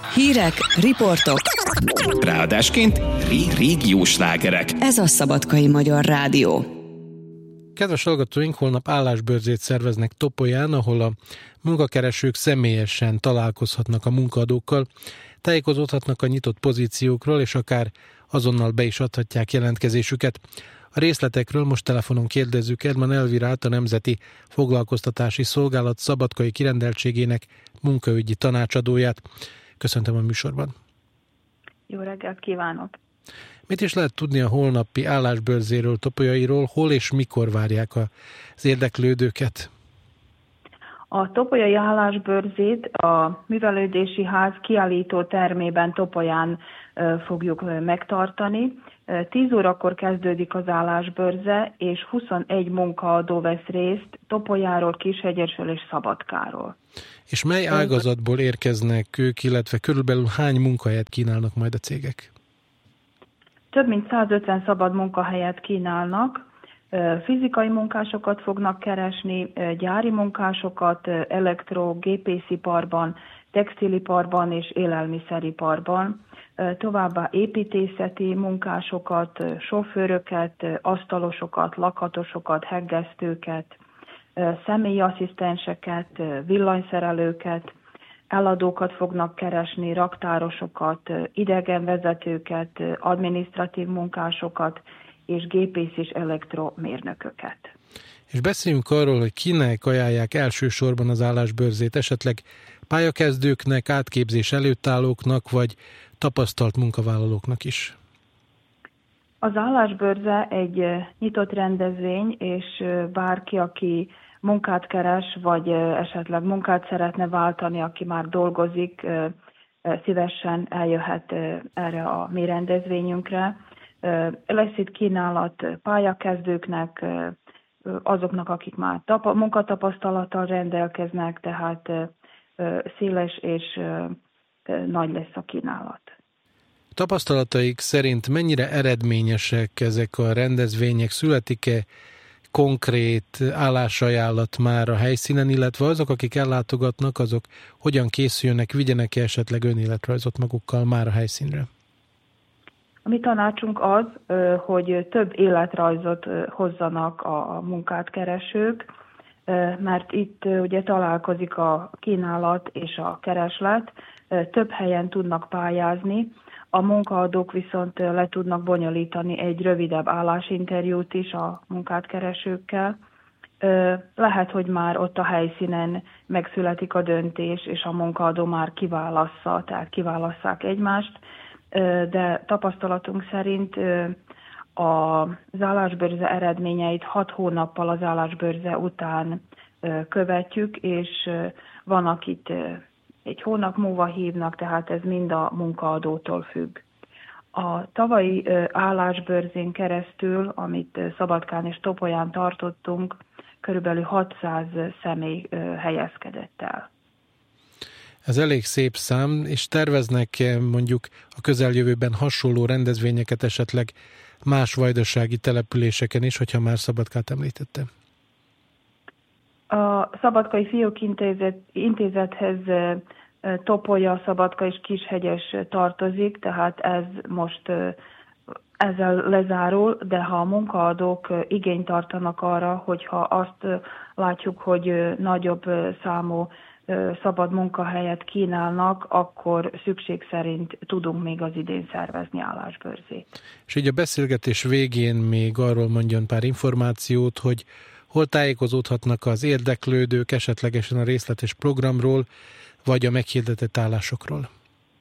Hírek, riportok. Ráadásként régiós slágerek. Ez a Szabadkai Magyar Rádió. Kedves hallgatóink, holnap állásbörzét szerveznek Topolyán, ahol a munkakeresők személyesen találkozhatnak a munkaadókkal, tájékozódhatnak a nyitott pozíciókról, és akár azonnal be is adhatják jelentkezésüket. A részletekről most telefonon kérdezzük Erdman Elvirát, a Nemzeti Foglalkoztatási Szolgálat szabadkai kirendeltségének munkaügyi tanácsadóját. Köszöntöm a műsorban. Jó reggelt kívánok! Mit is lehet tudni a holnapi állásbörzéről, Topolyairól, hol és mikor várják az érdeklődőket? A topolyai állásbörzét a Művelődési Ház kiállító termében Topolyán fogjuk megtartani. 10 órakor kezdődik az állásbörze, és 21 munkaadó vesz részt Topolyáról, Kishegyesről és Szabadkáról. És mely ágazatból érkeznek ők, illetve körülbelül hány munkahelyet kínálnak majd a cégek? Több mint 150 szabad munkahelyet kínálnak. Fizikai munkásokat fognak keresni, gyári munkásokat, gépésziparban, textiliparban és élelmiszeriparban, továbbá építészeti munkásokat, sofőröket, asztalosokat, lakhatosokat, heggesztőket, személyi asszisztenseket, villanyszerelőket, eladókat fognak keresni, raktárosokat, idegenvezetőket, adminisztratív munkásokat és gépész és elektromérnököket. És beszéljünk arról, hogy kinek ajánlják elsősorban az állásbörzét, esetleg pályakezdőknek, átképzés előtt állóknak, vagy tapasztalt munkavállalóknak is? Az állásbörze egy nyitott rendezvény, és bárki, aki munkát keres, vagy esetleg munkát szeretne váltani, aki már dolgozik, szívesen eljöhet erre a mi rendezvényünkre. Lesz itt kínálat pályakezdőknek, azoknak, akik már munkatapasztalattal rendelkeznek, tehát széles és nagy lesz a kínálat. Tapasztalataik szerint mennyire eredményesek ezek a rendezvények? Születik-e konkrét állásajánlat már a helyszínen, illetve azok, akik ellátogatnak, azok hogyan készülnek, vigyenek-e esetleg önéletrajzot magukkal már a helyszínre? A mi tanácsunk az, hogy több életrajzot hozzanak a munkát keresők, mert itt ugye találkozik a kínálat és a kereslet, több helyen tudnak pályázni, a munkaadók viszont le tudnak bonyolítani egy rövidebb állásinterjút is a munkát keresőkkel. Lehet, hogy már ott a helyszínen megszületik a döntés, és a munkaadó már kiválassza, tehát kiválasszák egymást, de tapasztalatunk szerint az állásbörze eredményeit 6 hónappal az állásbörze után követjük, és van, akit egy hónap múlva hívnak, tehát ez mind a munkaadótól függ. A tavalyi állásbörzén keresztül, amit Szabadkán és Topolyán tartottunk, körülbelül 600 személy helyezkedett el. Ez elég szép szám, és terveznek mondjuk a közeljövőben hasonló rendezvényeket esetleg más vajdasági településeken is, hogyha már Szabadkát említette? A Szabadkai Fiók Intézethez Topolya, Szabadka és Kishegyes tartozik, tehát ez most ezzel lezárul, de ha a munkaadók igényt tartanak arra, hogyha azt látjuk, hogy nagyobb számú szabad munkahelyet kínálnak, akkor szükség szerint tudunk még az idén szervezni állásbörzét. És így a beszélgetés végén még arról mondjon pár információt, hogy hol tájékozódhatnak az érdeklődők, esetlegesen a részletes programról, vagy a meghirdetett állásokról?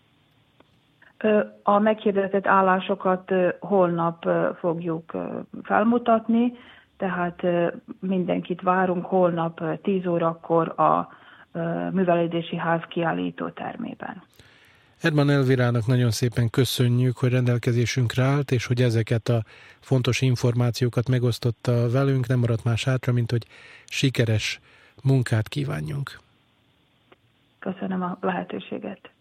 A meghirdetett állásokat holnap fogjuk felmutatni, tehát mindenkit várunk holnap 10 órakor a Művelődési Ház kiállító termében. Erdman Elvirának nagyon szépen köszönjük, hogy rendelkezésünkre állt, és hogy ezeket a fontos információkat megosztotta velünk. Nem maradt más hátra, mint hogy sikeres munkát kívánjunk. Köszönöm a lehetőséget.